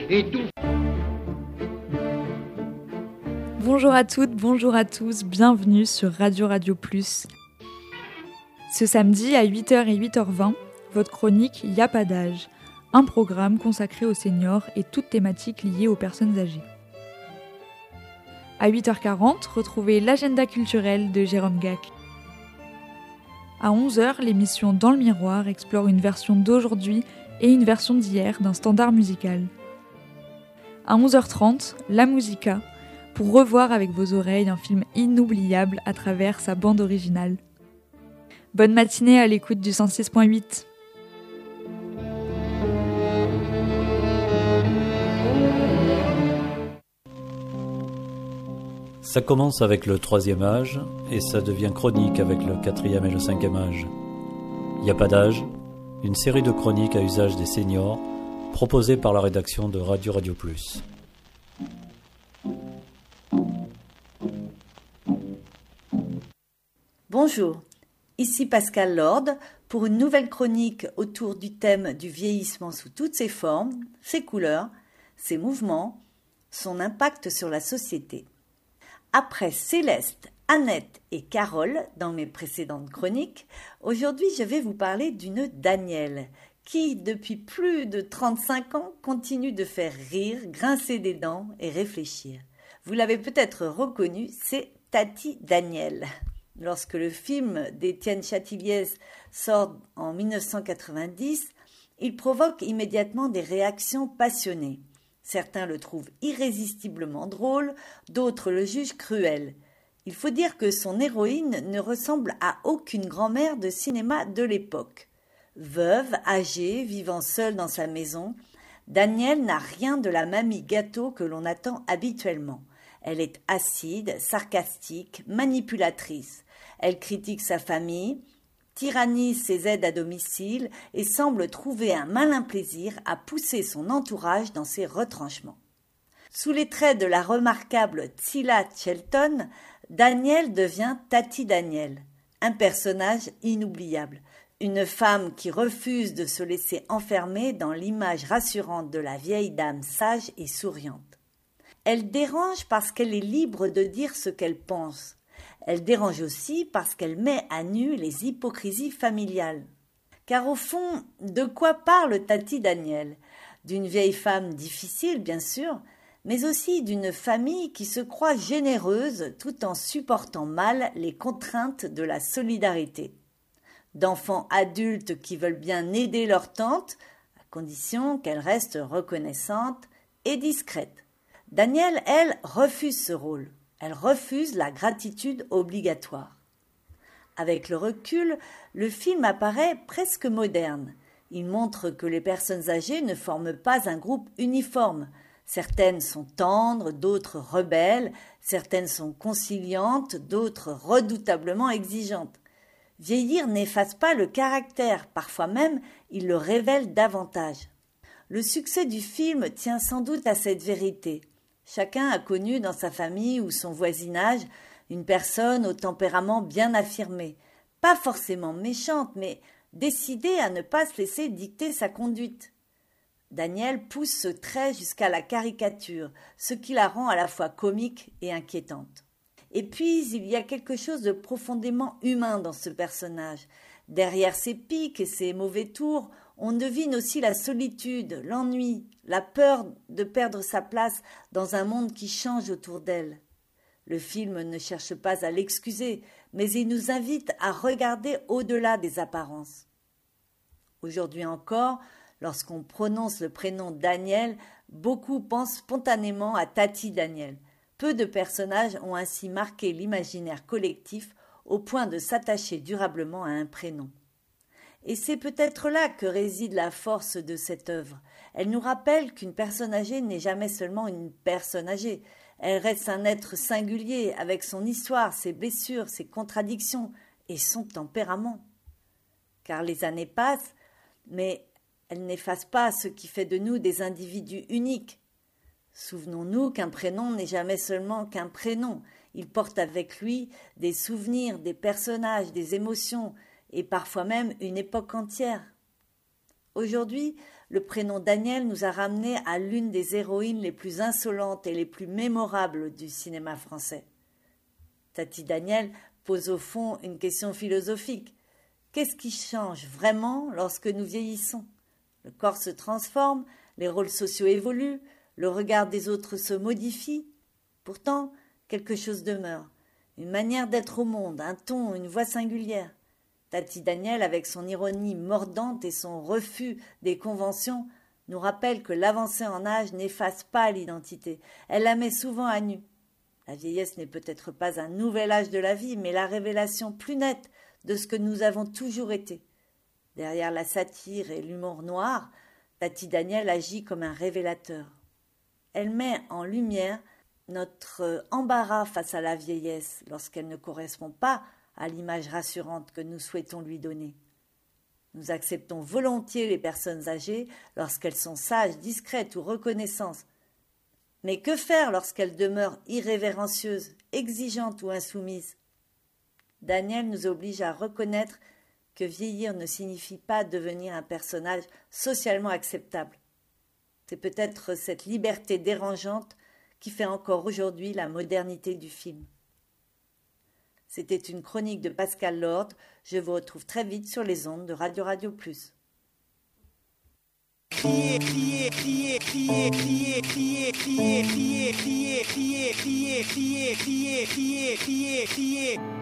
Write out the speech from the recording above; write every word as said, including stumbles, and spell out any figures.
et tout. Bonjour à toutes, bonjour à tous, bienvenue sur Radio Radio Plus. Ce samedi à huit heures et huit heures vingt, votre chronique Y a pas d'âge, un programme consacré aux seniors et toutes thématiques liées aux personnes âgées. À huit heures quarante, retrouvez l'agenda culturel de Jérôme Gac. À onze heures, l'émission Dans le miroir explore une version d'aujourd'hui et une version d'hier d'un standard musical. À onze heures trente, La Musica, pour revoir avec vos oreilles un film inoubliable à travers sa bande originale. Bonne matinée à l'écoute du cent six point huit. Ça commence avec le troisième âge et ça devient chronique avec le quatrième et le cinquième âge. Y a pas d'âge, une série de chroniques à usage des seniors proposée par la rédaction de Radio Radio Plus. Bonjour, ici Pascal Lord pour une nouvelle chronique autour du thème du vieillissement sous toutes ses formes, ses couleurs, ses mouvements, son impact sur la société. Après Céleste, Annette et Carole dans mes précédentes chroniques, aujourd'hui je vais vous parler d'une Danielle qui, depuis plus de trente-cinq ans, continue de faire rire, grincer des dents et réfléchir. Vous l'avez peut-être reconnue, c'est Tati Daniel. Lorsque le film d'Étienne Châtilliez sort en dix-neuf cent quatre-vingt-dix, il provoque immédiatement des réactions passionnées. Certains le trouvent irrésistiblement drôle, d'autres le jugent cruel. Il faut dire que son héroïne ne ressemble à aucune grand-mère de cinéma de l'époque. Veuve, âgée, vivant seule dans sa maison, Danielle n'a rien de la mamie gâteau que l'on attend habituellement. Elle est acide, sarcastique, manipulatrice. Elle critique sa famille, tyrannise ses aides à domicile et semble trouver un malin plaisir à pousser son entourage dans ses retranchements. Sous les traits de la remarquable Tsila Shelton, Danielle devient Tati Daniel, un personnage inoubliable, une femme qui refuse de se laisser enfermer dans l'image rassurante de la vieille dame sage et souriante. Elle dérange parce qu'elle est libre de dire ce qu'elle pense. Elle dérange aussi parce qu'elle met à nu les hypocrisies familiales. Car au fond, de quoi parle Tati Daniel ? D'une vieille femme difficile, bien sûr, mais aussi d'une famille qui se croit généreuse tout en supportant mal les contraintes de la solidarité. D'enfants adultes qui veulent bien aider leur tante, à condition qu'elle reste reconnaissante et discrète. Danielle, elle, refuse ce rôle. Elle refuse la gratitude obligatoire. Avec le recul, le film apparaît presque moderne. Il montre que les personnes âgées ne forment pas un groupe uniforme. Certaines sont tendres, d'autres rebelles, certaines sont conciliantes, d'autres redoutablement exigeantes. Vieillir n'efface pas le caractère, parfois même il le révèle davantage. Le succès du film tient sans doute à cette vérité. Chacun a connu dans sa famille ou son voisinage une personne au tempérament bien affirmé, pas forcément méchante, mais décidée à ne pas se laisser dicter sa conduite. Danielle pousse ce trait jusqu'à la caricature, ce qui la rend à la fois comique et inquiétante. Et puis, il y a quelque chose de profondément humain dans ce personnage. Derrière ses piques et ses mauvais tours, on devine aussi la solitude, l'ennui, la peur de perdre sa place dans un monde qui change autour d'elle. Le film ne cherche pas à l'excuser, mais il nous invite à regarder au-delà des apparences. Aujourd'hui encore, lorsqu'on prononce le prénom Daniel, beaucoup pensent spontanément à Tati Daniel. Peu de personnages ont ainsi marqué l'imaginaire collectif au point de s'attacher durablement à un prénom. Et c'est peut-être là que réside la force de cette œuvre. Elle nous rappelle qu'une personne âgée n'est jamais seulement une personne âgée. Elle reste un être singulier avec son histoire, ses blessures, ses contradictions et son tempérament. Car les années passent, mais elles n'effacent pas ce qui fait de nous des individus uniques. Souvenons-nous qu'un prénom n'est jamais seulement qu'un prénom. Il porte avec lui des souvenirs, des personnages, des émotions, et parfois même une époque entière. Aujourd'hui, le prénom Daniel nous a ramenés à l'une des héroïnes les plus insolentes et les plus mémorables du cinéma français. Tati Daniel pose au fond une question philosophique. Qu'est-ce qui change vraiment lorsque nous vieillissons ? Le corps se transforme, les rôles sociaux évoluent, le regard des autres se modifie. Pourtant, quelque chose demeure. Une manière d'être au monde, un ton, une voix singulière. Tati Daniel, avec son ironie mordante et son refus des conventions, nous rappelle que l'avancée en âge n'efface pas l'identité. Elle la met souvent à nu. La vieillesse n'est peut-être pas un nouvel âge de la vie, mais la révélation plus nette de ce que nous avons toujours été. Derrière la satire et l'humour noir, Tati Daniel agit comme un révélateur. Elle met en lumière notre embarras face à la vieillesse lorsqu'elle ne correspond pas à l'image rassurante que nous souhaitons lui donner. Nous acceptons volontiers les personnes âgées lorsqu'elles sont sages, discrètes ou reconnaissantes. Mais que faire lorsqu'elles demeurent irrévérencieuses, exigeantes ou insoumises ? Daniel nous oblige à reconnaître que vieillir ne signifie pas devenir un personnage socialement acceptable. C'est peut-être cette liberté dérangeante qui fait encore aujourd'hui la modernité du film. C'était une chronique de Pascal Lord. Je vous retrouve très vite sur les ondes de Radio Radio Plus. Crier, crier, crier, crier, crier, crier, crier, crier, crier, crier, crier, crier, crier, crier, crier, crier.